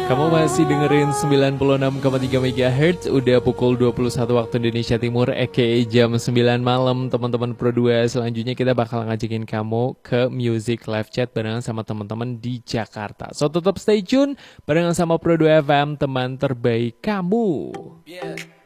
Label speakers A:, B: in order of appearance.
A: Kamu masih dengerin 96,3 MHz. Udah pukul 21 waktu Indonesia Timur, aka jam 9 malam. Teman-teman Pro 2, selanjutnya kita bakal ngajakin kamu ke Music Live Chat barengan sama teman-teman di Jakarta. So tetap stay tune barengan sama Pro 2 FM, teman terbaik kamu. Yeah.